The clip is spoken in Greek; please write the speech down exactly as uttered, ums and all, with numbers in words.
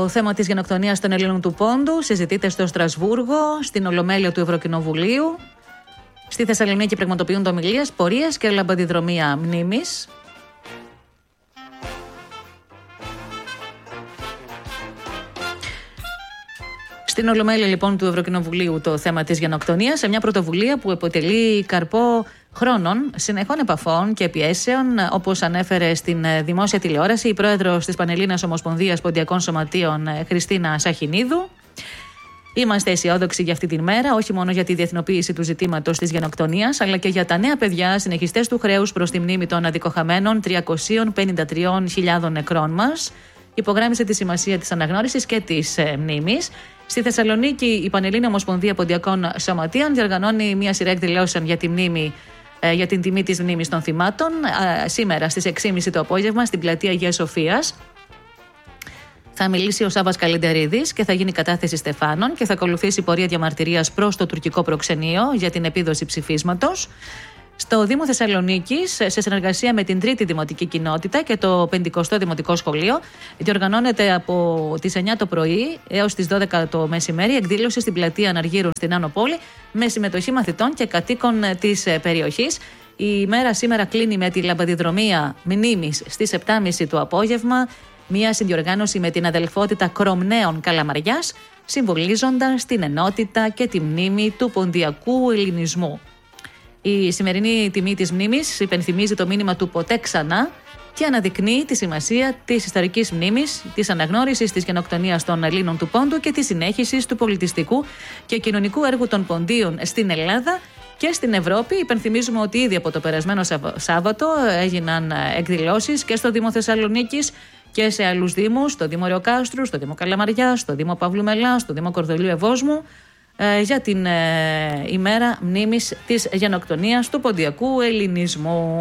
Το θέμα της γενοκτονίας των Ελλήνων του Πόντου συζητείται στο Στρασβούργο, στην Ολομέλεια του Ευρωκοινοβουλίου. Στη Θεσσαλονίκη πραγματοποιούνται ομιλίες, πορείες και λαμπαδιδρομία μνήμης. Στην Ολομέλεια λοιπόν του Ευρωκοινοβουλίου το θέμα της γενοκτονίας, σε μια πρωτοβουλία που αποτελεί καρπό χρόνων, συνεχών επαφών και πιέσεων, όπως ανέφερε στην δημόσια τηλεόραση η πρόεδρος της Πανελλήνιας Ομοσπονδίας Ποντιακών Σωματείων, Χριστίνα Σαχινίδου. Είμαστε αισιόδοξοι για αυτή τη μέρα, όχι μόνο για τη διεθνοποίηση του ζητήματος της γενοκτονίας, αλλά και για τα νέα παιδιά συνεχιστές του χρέους προς τη μνήμη των αδικοχαμένων τριακόσιες πενήντα τρεις χιλιάδων νεκρών μας. Υπογράμμισε τη σημασία της αναγνώρισης και της ε, μνήμης. Στη Θεσσαλονίκη, η Πανελλήνια Ομοσπονδία Ποντιακών Σωματείων διοργανώνει μια σειρά εκδηλώσεων για, τη μνήμη, ε, για την τιμή της μνήμης των θυμάτων. Ε, σήμερα στις έξι και μισή το απόγευμα στην πλατεία Αγίας Σοφίας. Θα μιλήσει ο Σάββας Καλεντερίδης και θα γίνει κατάθεση στεφάνων και θα ακολουθήσει πορεία διαμαρτυρίας προς το τουρκικό προξενείο για την επίδοση ψηφίσματος. Στο Δήμο Θεσσαλονίκης, σε συνεργασία με την Τρίτη Δημοτική Κοινότητα και το πενηκοστό Δημοτικό Σχολείο, διοργανώνεται από τις εννιά το πρωί έως τις δώδεκα το μεσημέρι εκδήλωση στην πλατεία Αναργύρου στην Άνω Πόλη με συμμετοχή μαθητών και κατοίκων της περιοχής. Η ημέρα σήμερα κλείνει με τη λαμπαδιδρομία μνήμης στις επτά και μισή το απόγευμα, μια συνδιοργάνωση με την αδελφότητα Κρομνέων Καλαμαριάς, συμβολίζοντας την ενότητα και τη μνήμη του ποντιακού ελληνισμού. Η σημερινή τιμή της μνήμης υπενθυμίζει το μήνυμα του ποτέ ξανά και αναδεικνύει τη σημασία της ιστορικής μνήμης, της αναγνώρισης της γενοκτονίας των Ελλήνων του Πόντου και της συνέχισης του πολιτιστικού και κοινωνικού έργου των Ποντίων στην Ελλάδα και στην Ευρώπη. Υπενθυμίζουμε ότι ήδη από το περασμένο Σάββατο έγιναν εκδηλώσεις και στο Δήμο Θεσσαλονίκης και σε άλλους δήμους, στο Δήμο Ρεοκάστρου, στο Δήμο Καλαμαριάς, στο Δήμο Παύλου Μελά, στο Δήμο Κορδελίου Ευόσμου, για την ημέρα μνήμης της γενοκτονίας του ποντιακού ελληνισμού.